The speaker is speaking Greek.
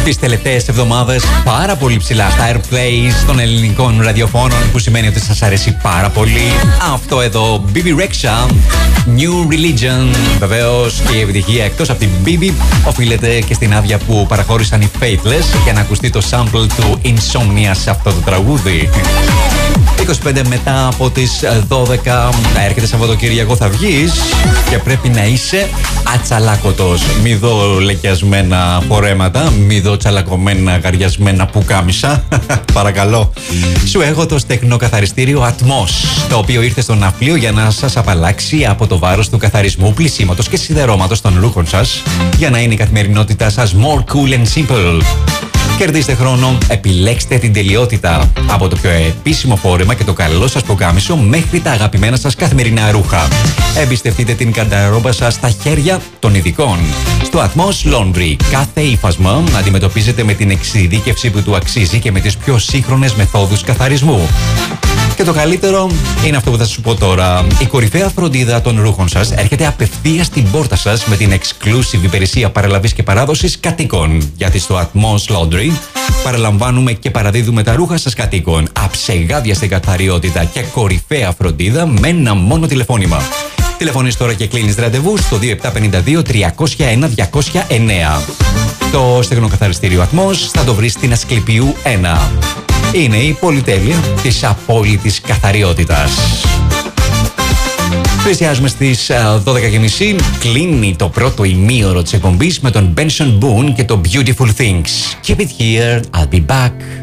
τις τελευταίες εβδομάδες πάρα πολύ ψηλά στα airplays των ελληνικών ραδιοφώνων, που σημαίνει ότι σας αρέσει πάρα πολύ αυτό εδώ. Bibi Rexha, New Religion. Βεβαίως και η επιτυχία εκτός από την Bibi οφείλεται και στην άδεια που παραχώρησαν οι Faithless για να ακουστεί το sample του Insomnia σε αυτό το τραγούδι. 25 μετά από τις 12 έρχεται Σαββατοκύριακο, θα βγεις και πρέπει να είσαι ατσαλάκωτος. Μη δω λεκιασμένα φορέματα, μη δω τσαλακωμένα γαριασμένα πουκάμισα. Παρακαλώ. Σου έχω το στεγνοκαθαριστήριο Atmos, το οποίο ήρθε στο ναυπλίο για να σας απαλλάξει από το βάρος του καθαρισμού, πλυσίματος και σιδερώματος των ρούχων σας, για να είναι η καθημερινότητά σας more cool and simple. Κερδίστε χρόνο, επιλέξτε την τελειότητα. Από το πιο επίσημο φόρεμα και το καλό σας πουκάμισο μέχρι τα αγαπημένα σας καθημερινά ρούχα. Εμπιστευτείτε την καρταρόμπα σας στα χέρια των ειδικών. Στο Atmos Laundry κάθε ύφασμα αντιμετωπίζεται με την εξειδίκευση που του αξίζει και με τις πιο σύγχρονες μεθόδους καθαρισμού. Και το καλύτερο είναι αυτό που θα σου πω τώρα. Η κορυφαία φροντίδα των ρούχων σας έρχεται απευθείας στην πόρτα σας με την exclusive υπηρεσία παραλαβής και παράδοσης κατοίκων. Γιατί στο Atmos Laundry παραλαμβάνουμε και παραδίδουμε τα ρούχα σας κατοίκων. Αψεγάδια στην καθαριότητα και κορυφαία φροντίδα με ένα μόνο τηλεφώνημα. Τηλεφωνείς τώρα και κλείνεις ραντεβού στο 2752 301 209. Το στεγνοκαθαριστήριο Atmos θα το βρεις στην Ασκληπιού 1. Είναι η πολυτέλεια της απόλυτης καθαριότητας. Πλησιάζουμε στις 12.30. Κλείνει το πρώτο ημίωρο της εκπομπής με τον Benson Boone και το Beautiful Things. Keep it here, I'll be back.